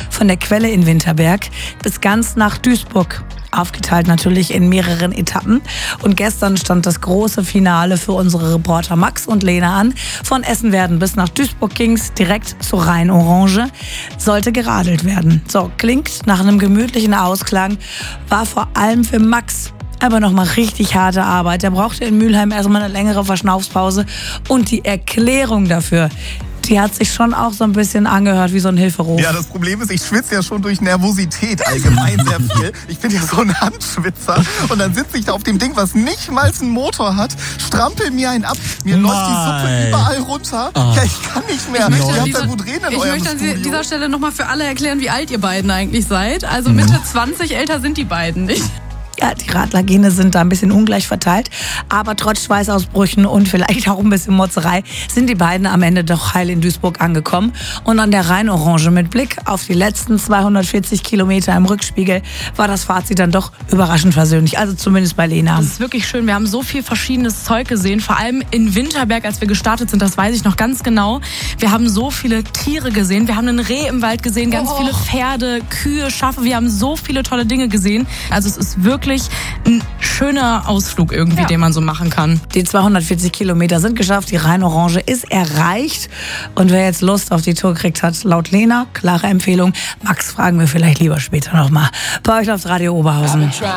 von der Quelle in Winterberg bis ganz nach Duisburg. Aufgeteilt natürlich in mehreren Etappen. Und gestern stand das große Finale für unsere Reporter Max und Lena an. Von Essenwerden bis nach Duisburg ging's direkt zur Rhein-Orange. Sollte geradelt werden. So, klingt nach einem gemütlichen Ausklang. War vor allem für Max aber nochmal richtig harte Arbeit. Der brauchte in Mülheim erstmal eine längere Verschnaufspause. Und die Erklärung dafür, die hat sich schon auch so ein bisschen angehört wie so ein Hilferuf. Ja, das Problem ist, ich schwitze ja schon durch Nervosität allgemein sehr viel. Ich bin ja so ein Handschwitzer. Und dann sitze ich da auf dem Ding, was nicht mal einen Motor hat, strampel mir einen ab, mir läuft die Suppe überall runter. Ja, ich kann nicht mehr. Ihr habt da gut reden in eurem möchte Studio. an dieser Stelle nochmal für alle erklären, wie alt ihr beiden eigentlich seid. Also Mitte 20, älter sind die beiden nicht. Ja, die Radlergene sind da ein bisschen ungleich verteilt, aber trotz Schweißausbrüchen und vielleicht auch ein bisschen Motzerei sind die beiden am Ende doch heil in Duisburg angekommen. Und an der Rhein-Orange mit Blick auf die letzten 240 Kilometer im Rückspiegel war das Fazit dann doch überraschend versöhnlich, also zumindest bei Lena. Das ist wirklich schön. Wir haben so viel verschiedenes Zeug gesehen, vor allem in Winterberg, als wir gestartet sind, das weiß ich noch ganz genau. Wir haben so viele Tiere gesehen, wir haben einen Reh im Wald gesehen, ganz viele Pferde, Kühe, Schafe, wir haben so viele tolle Dinge gesehen. Also es ist wirklich ein schöner Ausflug irgendwie, den man so machen kann. Die 240 Kilometer sind geschafft, die Rhein-Orange ist erreicht. Und wer jetzt Lust auf die Tour kriegt, hat laut Lena klare Empfehlung. Max fragen wir vielleicht lieber später nochmal. Bei euch auf Radio Oberhausen.